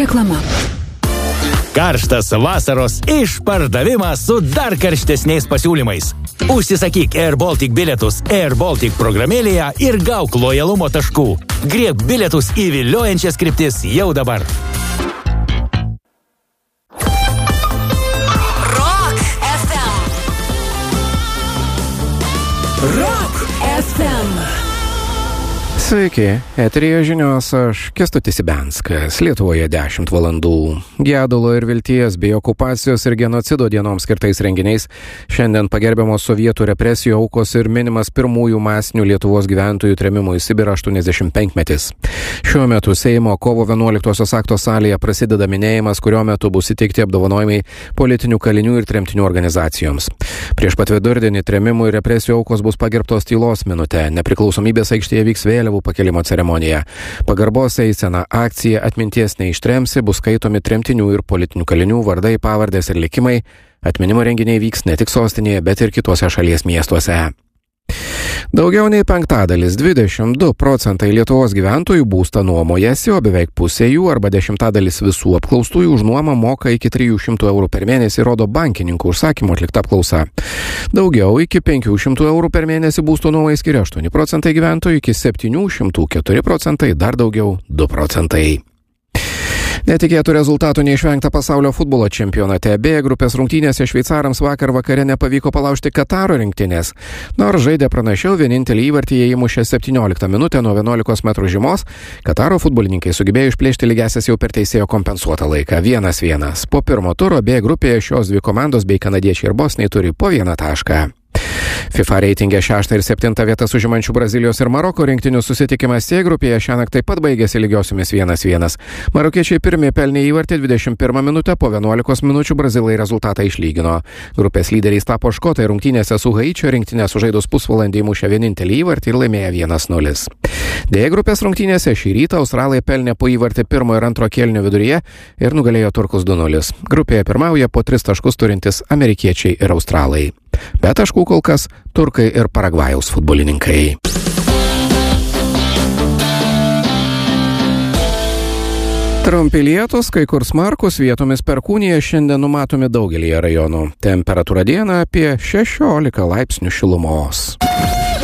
Reklama. Karštas vasaros išpardavimas su dar karštesniais pasiūlymais. Užsisakyk Air Baltic bilietus Air Baltic programėlėje ir gauk lojalumo taškų. Griebk bilietus į viliojančias kryptis jau dabar. Rock FM. Rock FM. Sveiki, eteryje žinios, aš Kęstutis Ibenskas. Lietuvoje 10 valandų. Gedulo ir vilties bei okupacijos ir genocido dienoms skirtais renginiais šiandien pagerbiamos sovietų represijų aukos ir minimas pirmųjų masinių Lietuvos gyventojų trėmimų į Sibirą 85-metis. Šiuo metu Seimo kovo 11 akto salėje prasideda minėjimas, kurio metu bus įteikti apdovanojimai politinių kalinių ir tremtinių organizacijoms. Prieš pat vidurdienį trėmimų ir represijų aukos bus pagerbtos tylos minute. Nepriklausomybės aikštėje vyks vėliavų pakelimo ceremonija. Pagarbos eisena akcija Atminties neištremsi bus skaitomi tremtinių ir politinių kalinių vardai, pavardės ir likimai. Atminimo renginiai vyks ne tik sostinėje, bet ir kituose šalies miestuose. Daugiau nei penktadalis, 22% Lietuvos gyventojų būstą nuomojasi, o beveik pusė jų arba 10% visų apklaustųjų už nuomą moka iki 300 eurų per mėnesį, rodo bankininkų užsakymo atlikta apklausa. Daugiau iki 500 eurų per mėnesį būsto nuomai skiria 8% gyventojų, iki 700 4%, dar daugiau 2%. Netikėtų rezultatų neišvengta pasaulio futbolo čempionate. B grupės rungtynėse šveicarams vakar vakare nepavyko palaužti Kataro rinktinės. Nors žaidė pranašiau, vienintelį įvartį jie įmušė 17 minutę nuo 11 metrų žymos. Kataro futbolininkai sugebėjo išplėšti lygiąsias jau per teisėjo kompensuotą laiką 1-1. Po pirmo turo B grupėje šios dvi komandos bei kanadiečiai ir bosniai turi po 1 tašką. FIFA reitinge 6 ir 7 vietas užimančių Brazilijos ir Maroko rinktinių susitikimas C grupėje šiąnakt taip pat baigėsi lygiosiomis 1-1. Marokiečiai pirmi pelnė įvartį 21 minutę, po 11 minučių brazilai rezultatą išlygino. Grupės lyderiais tapo škotai, rungtynėse su Haičio rinktinė sužaidus pusvalandį įmušė vienintelį įvartį ir laimėjo 1-0. D grupės rungtynėse šį rytą australai pelnė po įvartį pirmo ir antro kėlinio viduryje ir nugalėjo turkus 2-0. Grupėje pirmauja po 3 taškus turintis amerikiečiai ir australai. Be taškų kol kas turkai ir Paragvajaus futbolininkai. Trumpi lietūs, kai kur smarkus, vietomis perkūnija šiandien numatomi daugelyje rajonų. Temperatūra dieną apie 16 laipsnių šilumos.